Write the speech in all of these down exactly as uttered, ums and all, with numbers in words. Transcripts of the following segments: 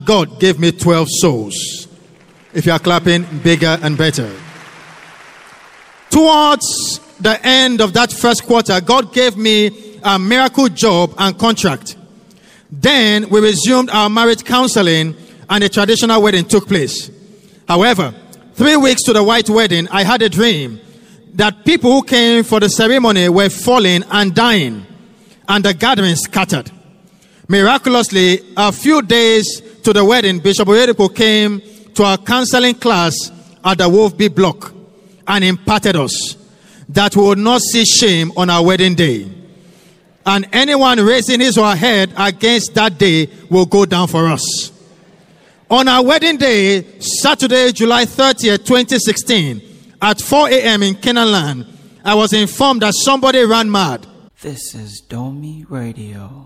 God gave me twelve souls. If you are clapping, bigger and better. Towards the end of that first quarter, God gave me a miracle job and contract. Then we resumed our marriage counseling and a traditional wedding took place. However, three weeks to the white wedding, I had a dream that people who came for the ceremony were falling and dying, and the gathering scattered. Miraculously, a few days to the wedding, Bishop Oyedepo came to our counseling class at the Wolfby block and imparted us that we would not see shame on our wedding day. And anyone raising his or her head against that day will go down for us. On our wedding day, Saturday, July thirtieth, twenty sixteen, at four a.m. in Canaan land, I was informed that somebody ran mad. This is Domi Radio.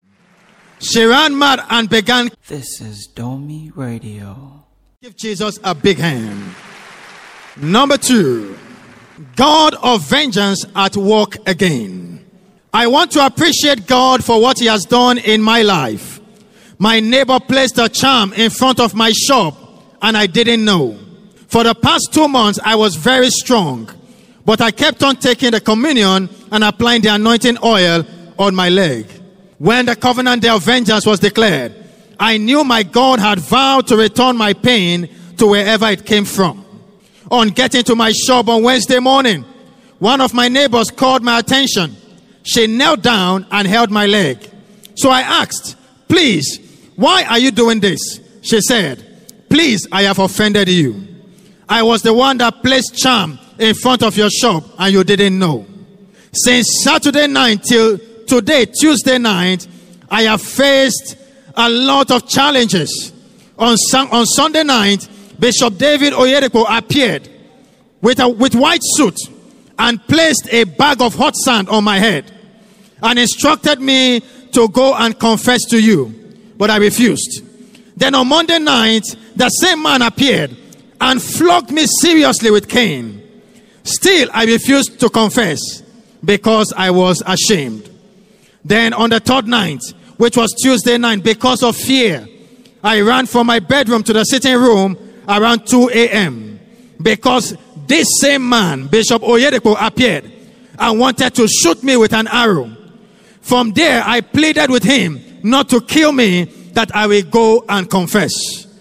She ran mad and began. This is Domi Radio. Give Jesus a big hand. Number two, God of vengeance at work again. I want to appreciate God for what he has done in my life. My neighbor placed a charm in front of my shop and I didn't know. For the past two months, I was very strong, but I kept on taking the communion and applying the anointing oil on my leg. When the covenant day of vengeance was declared, I knew my God had vowed to return my pain to wherever it came from. On getting to my shop on Wednesday morning, one of my neighbors called my attention. She knelt down and held my leg. So I asked, please, why are you doing this? She said, please, I have offended you. I was the one that placed charm in front of your shop and you didn't know. Since Saturday night till today, Tuesday night, I have faced a lot of challenges. On, sun- on Sunday night, Bishop David Oyedepo appeared with a with white suit and placed a bag of hot sand on my head and instructed me to go and confess to you. But I refused. Then on Monday night, the same man appeared and flogged me seriously with cane. Still, I refused to confess because I was ashamed. Then on the third night, which was Tuesday night, because of fear, I ran from my bedroom to the sitting room around two a.m. because this same man, Bishop Oyedepo, appeared and wanted to shoot me with an arrow. From there, I pleaded with him not to kill me, that I will go and confess.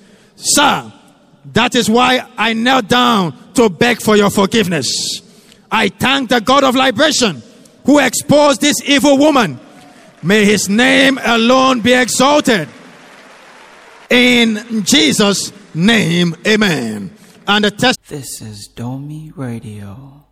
Sir, that is why I knelt down to beg for your forgiveness. I thank the God of liberation who exposed this evil woman. May his name alone be exalted. In Jesus' name, amen. And the test. This is Domi Radio.